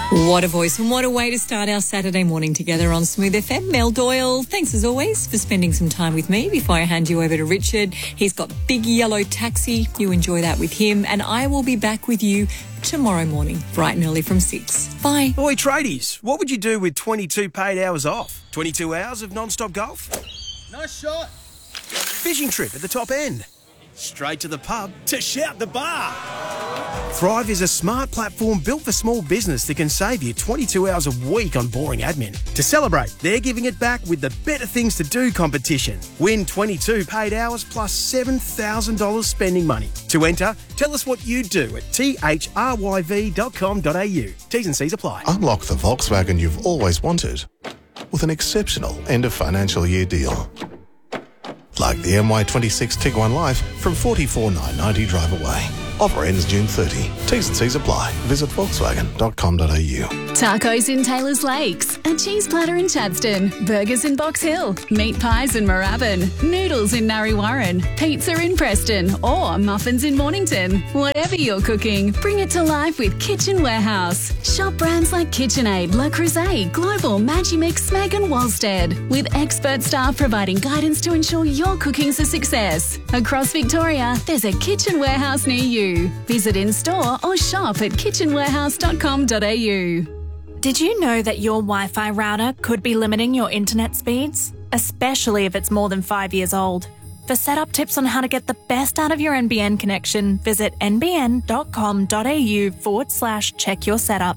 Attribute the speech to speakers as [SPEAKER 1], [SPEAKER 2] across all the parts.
[SPEAKER 1] What a voice and what a way to start our Saturday morning together on Smooth FM. Mel Doyle, thanks as always for spending some time with me. Before I hand you over to Richard, he's got Big Yellow Taxi. You enjoy that with him, and I will be back with you tomorrow morning, bright and early from 6. Bye.
[SPEAKER 2] Oi, tradies, what would you do with 22 paid hours off? 22 hours of non-stop golf?
[SPEAKER 3] Nice shot.
[SPEAKER 2] Fishing trip at the top end? Straight to the pub to shout the bar? Thrive is a smart platform built for small business that can save you 22 hours a week on boring admin. To celebrate, they're giving it back with the Better Things to Do competition. Win 22 paid hours plus $7,000 spending money. To enter, tell us what you do at thryv.com.au. T's and C's apply.
[SPEAKER 4] Unlock the Volkswagen you've always wanted with an exceptional end of financial year deal. Like the MY26 Tiguan Life from $44,990 drive away. Offer ends June 30. T's and C's apply. Visit volkswagen.com.au.
[SPEAKER 5] Tacos in Taylor's Lakes, a cheese platter in Chadstone, burgers in Box Hill, meat pies in Moorabbin, noodles in Narre Warren, pizza in Preston, or muffins in Mornington. Whatever you're cooking, bring it to life with Kitchen Warehouse. Shop brands like KitchenAid, Le Creuset, Global, Magimix, Smeg and Walstead, with expert staff providing guidance to ensure your cooking's a success. Across Victoria, there's a Kitchen Warehouse near you. Visit in-store or shop at kitchenwarehouse.com.au.
[SPEAKER 6] Did you know that your Wi-Fi router could be limiting your internet speeds? Especially if it's more than 5 years old. For setup tips on how to get the best out of your NBN connection, visit nbn.com.au/check your setup.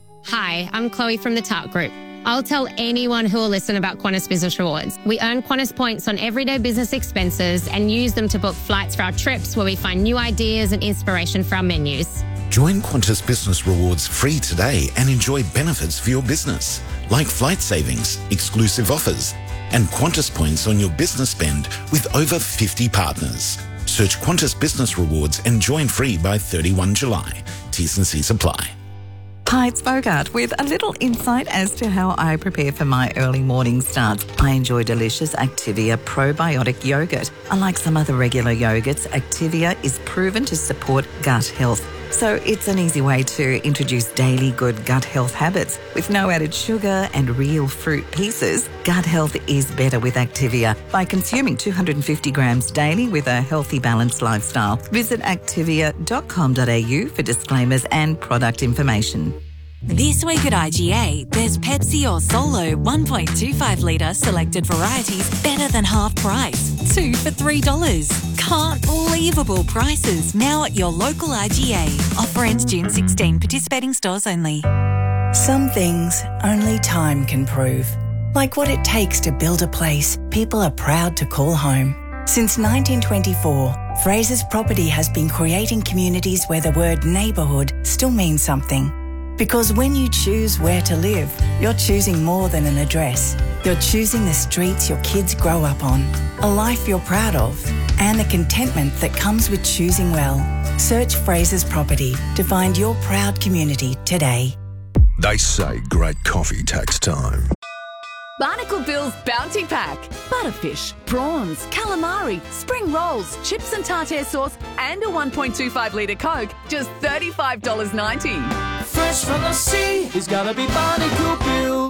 [SPEAKER 7] Hi, I'm Chloe from the Tart Group. I'll tell anyone who will listen about Qantas Business Rewards. We earn Qantas points on everyday business expenses and use them to book flights for our trips where we find new ideas and inspiration for our menus.
[SPEAKER 8] Join Qantas Business Rewards free today and enjoy benefits for your business, like flight savings, exclusive offers, and Qantas points on your business spend with over 50 partners. Search Qantas Business Rewards and join free by 31 July. T's and C's apply.
[SPEAKER 9] Hi, it's Bogart with a little insight as to how I prepare for my early morning starts. I enjoy delicious Activia probiotic yogurt. Unlike some other regular yogurts, Activia is proven to support gut health. So it's an easy way to introduce daily good gut health habits. With no added sugar and real fruit pieces, gut health is better with Activia by consuming 250 grams daily with a healthy, balanced lifestyle. Visit activia.com.au for disclaimers and product information.
[SPEAKER 10] This week at IGA, there's Pepsi or Solo 1.25 litre selected varieties better than half price. 2 for $3. Can't believable prices now at your local IGA. Offer ends June 16. Participating stores only.
[SPEAKER 11] Some things only time can prove. Like what it takes to build a place people are proud to call home. Since 1924, Fraser's Property has been creating communities where the word neighbourhood still means something. Because when you choose where to live, you're choosing more than an address. You're choosing the streets your kids grow up on, a life you're proud of, and the contentment that comes with choosing well. Search Fraser's Property to find your proud community today.
[SPEAKER 12] They say great coffee takes time.
[SPEAKER 5] Barnacle Bill's Bounty Pack. Butterfish, prawns, calamari, spring rolls, chips and tartare sauce, and a 1.25 litre Coke. Just $35.90.
[SPEAKER 3] Fresh from the sea, it's gotta be Barnacle Bill.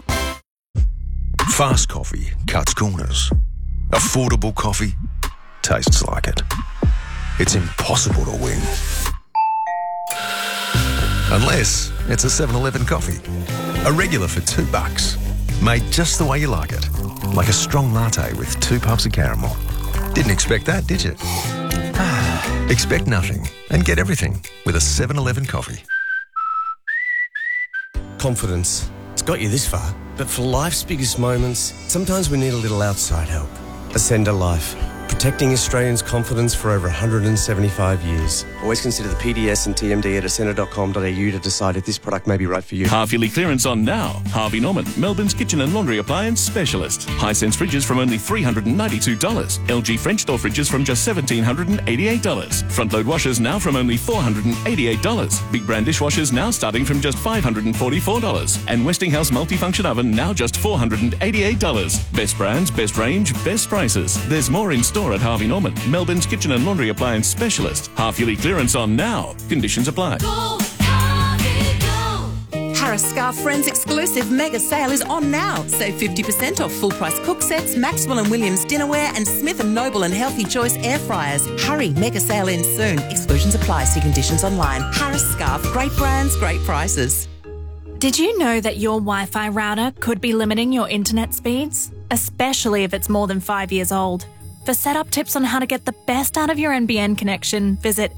[SPEAKER 12] Fast coffee cuts corners. Affordable coffee tastes like it. It's impossible to win. Unless it's a 7-Eleven coffee. A regular for $2. Made just the way you like it. Like a strong latte with 2 puffs of caramel. Didn't expect that, did you? Expect nothing and get everything with a 7-Eleven coffee.
[SPEAKER 2] Confidence. It's got you this far. But for life's biggest moments, sometimes we need a little outside help. Ascender Life. Protecting Australians' confidence for over 175 years. Always consider the PDS and TMD at ascender.com.au to decide if this product may be right for you.
[SPEAKER 13] Half-yearly clearance on now. Harvey Norman, Melbourne's kitchen and laundry appliance specialist. Hisense fridges from only $392. LG French door fridges from just $1,788. Front-load washers now from only $488. Big brand dishwashers now starting from just $544. And Westinghouse multifunction oven now just $488. Best brands, best range, best prices. There's more in store at Harvey Norman, Melbourne's kitchen and laundry appliance specialist. Half-yearly clearance on now. Conditions apply.
[SPEAKER 10] Go, Harvey, go.
[SPEAKER 14] Harris Scarf Friends exclusive mega sale is on now. Save 50% off full price cook sets, Maxwell and Williams dinnerware and Smith & Noble and Healthy Choice air fryers. Hurry, mega sale ends soon. Exclusions apply. See conditions online. Harris Scarf, great brands, great prices.
[SPEAKER 6] Did you know that your Wi-Fi router could be limiting your internet speeds? Especially if it's more than 5 years old. For setup tips on how to get the best out of your NBN connection, visit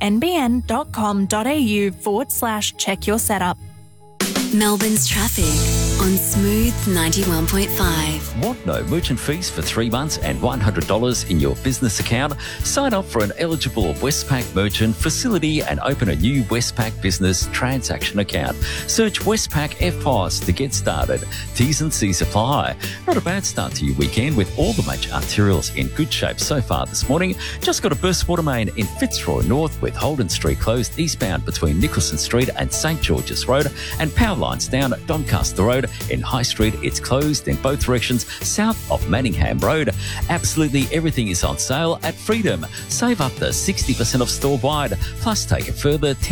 [SPEAKER 6] nbn.com.au/check your setup.
[SPEAKER 10] Melbourne's traffic on Smooth 91.5.
[SPEAKER 15] Want no merchant fees for 3 months and $100 in your business account? Sign up for an eligible Westpac merchant facility and open a new Westpac business transaction account. Search Westpac FPOS to get started. T's and C's apply. Not a bad start to your weekend with all the major arterials in good shape so far this morning. Just got a burst water main in Fitzroy North with Holden Street closed eastbound between Nicholson Street and St George's Road, and power lines down at Doncaster Road. In High Street, it's closed in both directions south of Manningham Road. Absolutely everything is on sale at Freedom. Save up to 60% off store-wide, plus take a further